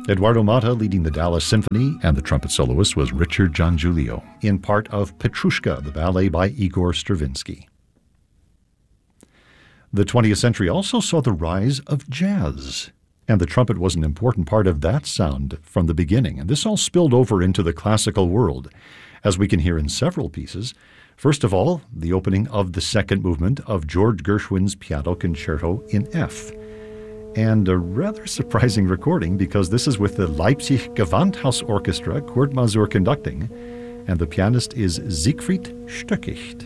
Eduardo Motta leading the Dallas Symphony, and the trumpet soloist was Richard Giangiulio, in part of Petrushka, the ballet by Igor Stravinsky. The 20th century also saw the rise of jazz, and the trumpet was an important part of that sound from the beginning, and this all spilled over into the classical world, as we can hear in several pieces. First of all, the opening of the second movement of George Gershwin's Piano Concerto in F. And a rather surprising recording, because this is with the Leipzig Gewandhaus Orchestra, Kurt Masur conducting, and the pianist is Siegfried Stöckicht.